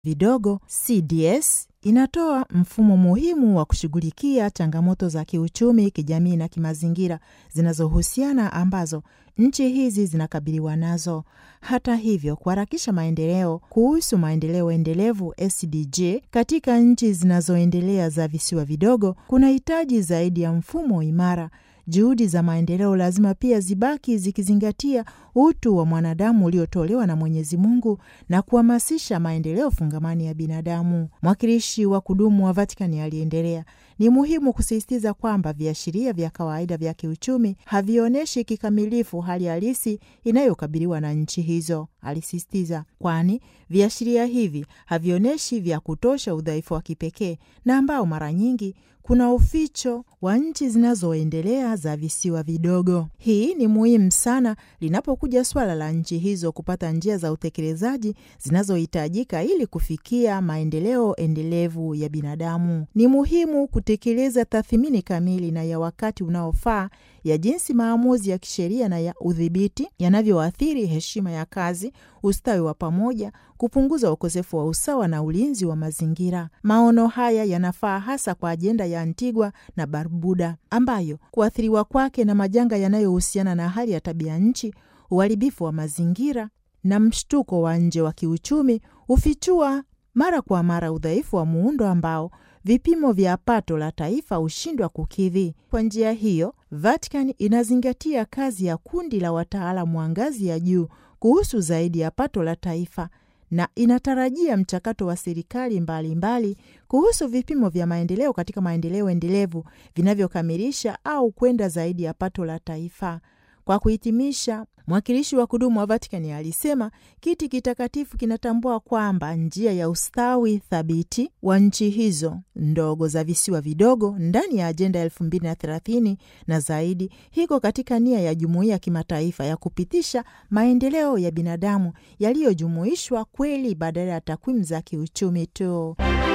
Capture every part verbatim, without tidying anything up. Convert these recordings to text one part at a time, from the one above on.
vidogo C D S inatoa mfumo muhimu wa kushughulikia changamoto za kiuchumi, kijamii na kimazingira zinazohusiana ambazo nchi hizi zinakabiliwa nazo. Hata hivyo, kuharakisha maendeleo kuhusu maendeleo endelevu S D G katika nchi zinazoendelea za visiwa vidogo kunahitaji zaidi ya mfumo imara. Juhudi za maendeleo lazima pia zibaki zikizingatia utu wa mwanadamu uliotolewa na Mwenyezi Mungu na kuhamasisha maendeleo fungamani ya binadamu. Mwakilishi wa kudumu wa Vatican aliendelea, ni muhimu kusisitiza kwamba viashiria vya kawaida vya kiuchumi havionyeshi kikamilifu hali halisi inayokabiliwa na nchi hizo. Alisisitiza, kwani viashiria hivi havionyeshi vya kutosha udhaifu wa kipekee na ambao mara nyingi kuna uficho wa nchi zinazoendelea za visiwa vidogo. Hii ni muhimu sana linapokuja swala la nchi hizo kupata njia za utekelezaji zinazohitajika ili kufikia maendeleo endelevu ya binadamu. Ni muhimu kutekeleza tathmini kamili na ya wakati unaofaa ya jinsi maamuzi ya kisheria na ya udhibiti yanavyoathiri heshima ya kazi, ustawi wa pamoja, kupunguza ukosefu wa usawa na ulinzi wa mazingira. Maono haya yanafaa hasa kwa ajenda ya Antigua na Barbuda, ambayo kuathiriwa kwake na majanga yanayohusiana na hali ya tabia nchi, uharibifu wa mazingira na mshtuko wa nje wa kiuchumi hufichua mara kwa mara udhaifu wa muundo ambao vipimo vya pato la taifa hushindwa kukidhi. Kwa njia hiyo, Vatican inazingatia kazi ya kundi la wataalamu wa ngazi ya juu kuhusu zaidi ya pato la taifa na inatarajia mchakato wa serikali mbalimbali kuhusu vipimo vya maendeleo katika maendeleo endelevu vinavyokamilisha au kwenda zaidi ya pato la taifa. Kwa kuhitimisha, mwakilishi wa kudumu wa Vatican alisema kiti kitakatifu kinatambua kwamba njia ya ustawi thabiti wa nchi hizo ndogo za visiwa vidogo ndani ya ajenda ya elfu mbili na thelathini na zaidi hiko katika nia ya jumuiya ya kimataifa ya kupitisha maendeleo ya binadamu yaliyojumuishwa kweli badala ya takwimu za kiuchumi tu.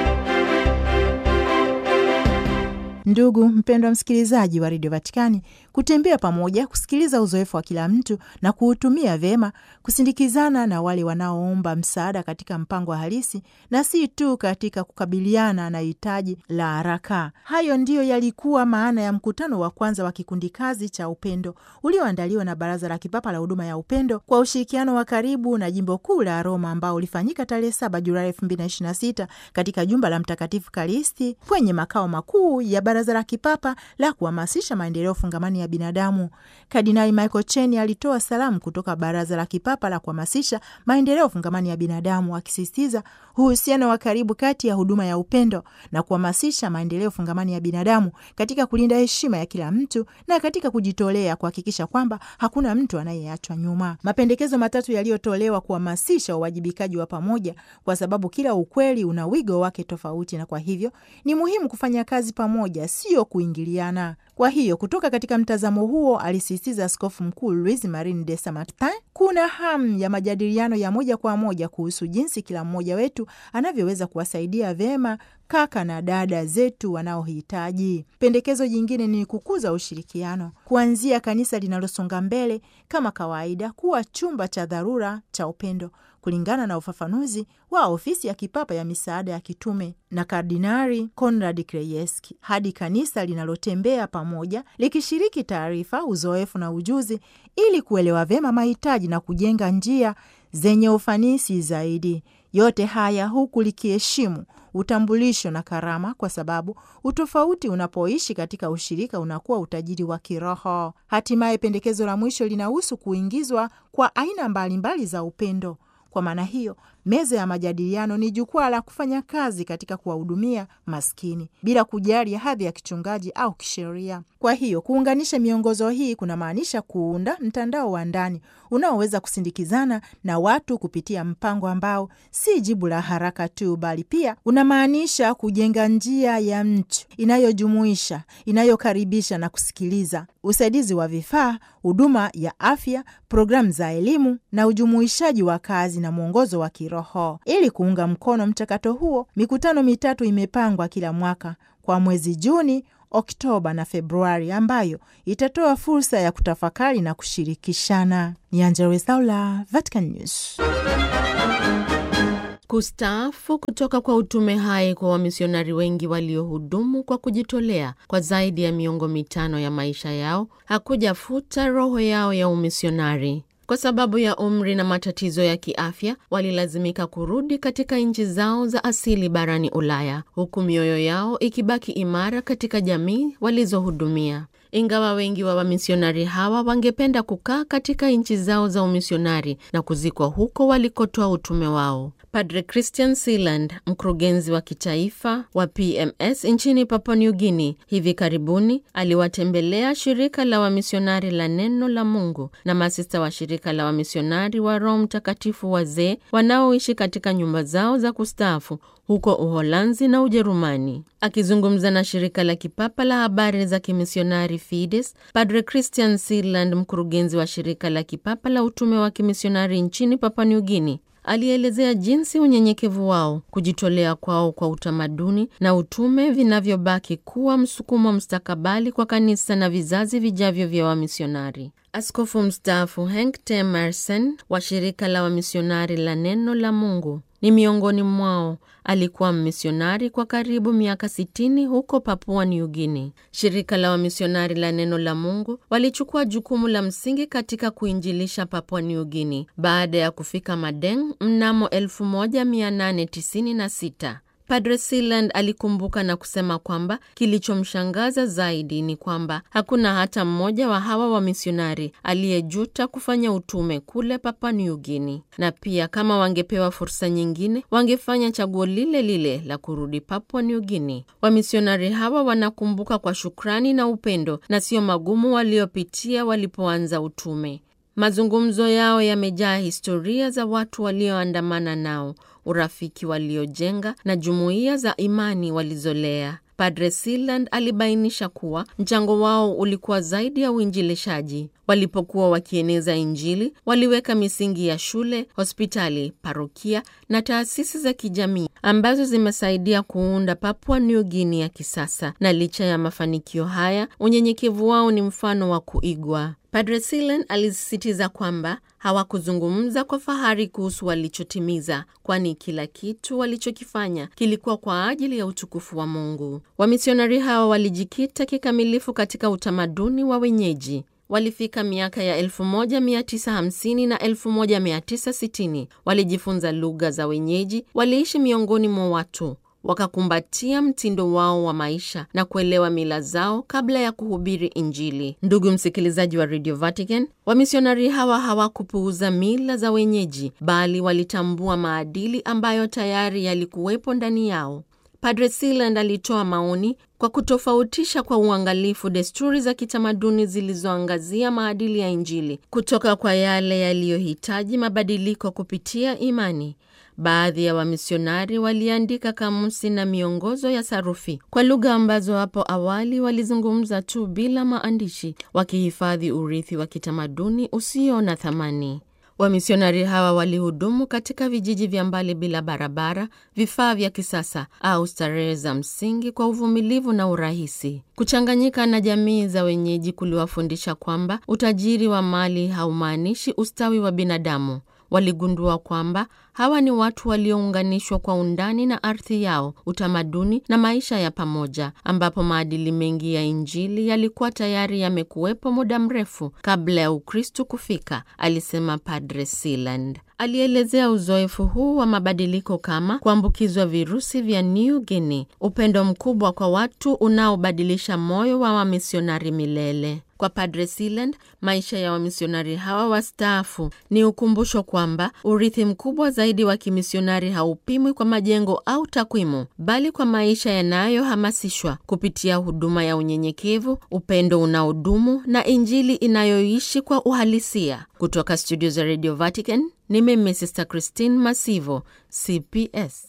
Ndugu mpendwa msikilizaji wa Radio Vatikani, kutembea pamoja, kusikiliza uzoefu wa kila mtu na kuutumia vema, kusindikizana na wale wanaoomba msaada katika mpango wa halisi na si tu katika kukabiliana na hitaji la haraka. Hayo ndiyo yalikuwa maana ya mkutano wa kwanza wa kikundi kazi cha upendo ulioandaliwa na Baraza la Kipapa la Huduma ya Upendo kwa ushirikiano wa karibu na Jimbo Kuu la Roma, ambao ulifanyika tarehe saba Julai elfu mbili na ishirini na sita katika jumba la Mtakatifu Kalisti kwenye makao makuu ya Baraza la Kipapa la kuhamasisha maendeleo fungamani ya binadamu. Kardinali Michael Cheni alitoa salamu kutoka Baraza la Kipapa la kuhamasisha maendeleo fungamani ya binadamu, akisisitiza uhusiano wa karibu kati ya huduma ya upendo na kuhamasisha maendeleo fungamani ya binadamu katika kulinda heshima ya kila mtu na katika kujitolea kuhakikisha kwamba hakuna mtu anayeachwa nyuma. Mapendekezo matatu yaliyotolewa kuhamasisha uwajibikaji wa pamoja, kwa sababu kila ukweli una wigo wake tofauti, na kwa hivyo ni muhimu kufanya kazi pamoja, sio kuingiliana. Kwa hiyo kutoka katika mtazamo huo, alisisitiza Askofu Mkuu Luis Marin de Samartin, kuna hamu ya majadiliano ya moja kwa moja kuhusu jinsi kila mmoja wetu anavyoweza kuwasaidia vema kaka na dada zetu wanaohitaji. Pendekezo jingine ni kukuza ushirikiano, kuanzia kanisa linalosonga mbele kama kawaida kuwa chumba cha dharura cha upendo, kulingana na ufafanuzi wa ofisi ya kipapa ya misaada ya kitume na Kardinari Konrad Krajewski, hadi kanisa linalotembea pamoja likishiriki taarifa, uzoefu na ujuzi ili kuelewa vema mahitaji na kujenga njia zenye ufanisi zaidi. Yote haya huku likiheshimu utambulisho na karama, kwa sababu utofauti unapoishi katika ushirika unakuwa utajiri wa kiroho. Hatimaye pendekezo la mwisho linahusu kuingizwa kwa aina mbalimbali mbali za upendo. Kwa maana hiyo, meza ya majadiliano ni jukwaa la kufanya kazi katika kuwahudumia maskini bila kujali hadhi ya kichungaji au kisheria. Kwa hiyo kuunganisha miongozo hii kuna maanisha kuunda mtandao wa ndani unaoweza kusindikizana na watu kupitia mpango ambao si jibu la haraka tu, bali pia unamaanisha kujenga njia ya mtu inayojumuisha, inayokaribisha na kusikiliza, usaidizi wa vifaa, huduma ya afya, programu za elimu na ujumuishaji wa kazi na mwongozo wa kiroho. Ili kuunga mkono mchakato huo, mikutano mitatu imepangwa kila mwaka kwa mwezi Juni, Oktoba na Februari, ambayo itatoa fursa ya kutafakari na kushirikishana. Ni Angella Rwezaula, Vatican News. Kustaafu kutoka kwa utume hai kwa wamisionari wengi waliohudumu kwa kujitolea kwa zaidi ya miongo mitano ya maisha yao hakujafuta roho yao ya umisionari. Kwa sababu ya umri na matatizo ya kiafya, walilazimika kurudi katika nchi zao za asili barani Ulaya, huku mioyo yao ikibaki imara katika jamii walizohudumia. Ingawa wengi wa wamisionari hawa wangependa kukaa katika nchi zao za umisionari na kuzikwa huko walikotoa utume wao. Padre Christian Seeland, mkurugenzi wa kitaifa wa P M S nchini Papua New Guinea, hivi karibuni aliwatembelea shirika la wamisionari la Neno la Mungu na masista wa shirika la wamisionari wa Roho Mtakatifu wazee wanaoishi katika nyumba zao za kustaafu huko Uholanzi na Ujerumani. Akizungumza na shirika la kipapa la habari za kimisionari Fides, Padre Christian Seeland, mkurugenzi wa shirika la kipapa la utume wa kimisionari nchini Papua New Guinea, alielezea jinsi unyenyekevu wao, kujitolea kwao kwa utamaduni na utume vinavyobaki kuwa msukumo mstakabali kwa kanisa na vizazi vijavyo vya wamisionari. Askofu mstaafu Henk Temersen wa shirika la wamisionari la Neno la Mungu ni miongoni mwao. Alikuwa mmisionari kwa karibu miaka sitini huko Papua New Guinea. Shirika la wamisionari la Neno la Mungu walichukua jukumu la msingi katika kuinjilisha Papua New Guinea baada ya kufika Madeng mnamo elfu moja mia nane tisini na sita. Padre Seeland alikumbuka na kusema kwamba kilichomshangaza zaidi ni kwamba hakuna hata mmoja wa hawa wamisionari aliyejuta kufanya utume kule Papua New Guinea, na pia kama wangepewa fursa nyingine wangefanya chaguo lile lile la kurudi Papua New Guinea. Wamisionari hawa wanakumbuka kwa shukrani na upendo na sio magumu waliopitia walipoanza utume. Mazungumzo yao yamejaa historia za watu walioandamana nao, urafiki waliojenga na jumuiya za imani walizolea. Padre Seeland alibainisha kuwa mchango wao ulikuwa zaidi ya uinjilishaji. Walipokuwa wakieneza Injili, waliweka misingi ya shule, hospitali, parokia na taasisi za kijamii ambazo zimesaidia kuunda Papua New Guinea ya kisasa. Na licha ya mafanikio haya, unyenyekevu wao ni mfano wa kuigwa. Padre Seeland alisisitiza kwamba hawakuzungumza kwa fahari kuhusu walichotimiza, kwani kila kitu walichokifanya kilikuwa kwa ajili ya utukufu wa Mungu. Wamisionari hawa walijikita kikamilifu katika utamaduni wa wenyeji. Walifika miaka ya elfu moja mia tisa hamsini na elfu moja mia tisa sitini. Walijifunza lugha za wenyeji, waliishi miongoni mwa watu, wakakumbatia mtindo wao wa maisha na kuelewa mila zao kabla ya kuhubiri Injili. Ndugu msikilizaji wa Radio Vatican, wamisionari hawa hawakupuuza mila za wenyeji, bali walitambua maadili ambayo tayari yalikuwepo ndani yao. Padre Seeland alitoa maoni kwa kutofautisha kwa uangalifu desturi za kitamaduni zilizoangazia maadili ya Injili kutoka kwa yale yaliyohitaji mabadiliko kupitia imani. Baadhi ya wamisionari waliandika kamusi na miongozo ya sarufi kwa lugha ambazo hapo awali walizungumza tu bila maandishi, wakihifadhi urithi wa kitamaduni usio na thamani. Wamisionari hawa walihudumu katika vijiji vya mbali bila barabara, vifaa vya kisasa au starehe za msingi kwa uvumilivu na urahisi. Kuchanganyika na jamii za wenyeji kuliwafundisha kwamba utajiri wa mali haumaanishi ustawi wa binadamu. Waligundua kwamba hawa ni watu waliounganishwa kwa undani na ardhi yao, utamaduni na maisha ya pamoja, ambapo maadili mengi ya Injili yalikuwa tayari yamekuwepo muda mrefu kabla ya Ukristo kufika, alisema Padre Seeland. Alielezea uzoefu huu wa mabadiliko kama kuambukizwa virusi vya New Guinea, upendo mkubwa kwa watu unaobadilisha moyo wa wamisionari milele. Kwa Padre Seeland, maisha ya wamisionari hawa wastaafu ni ukumbusho kwamba urithi mkubwa zaidi wa kimisionari haupimwi kwa majengo au takwimu, bali kwa maisha yanayohamasishwa kupitia huduma ya unyenyekevu, upendo unaodumu na Injili inayoishi kwa uhalisia. Kutoka studio za Radio Vatican, ni mimi Sister Christine Masivo, C P S.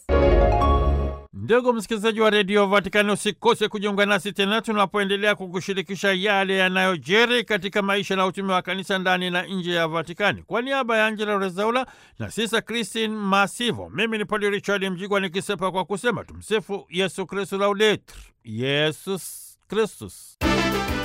Ndugu msikilizaji wa Radio Vatican, usikose kujiunga nasi tena tunapoendelea kukushirikisha yale yanayojiri katika maisha na utume wa kanisa ndani na nje ya Vatikani. Kwa niaba ya Angela Rezaula na Sister Christine Masivo, mimi ni Padre Richard Mjigwa nikisepa kwa kusema tumsifu Yesu Kristo, Laudetur Yesus Kristus.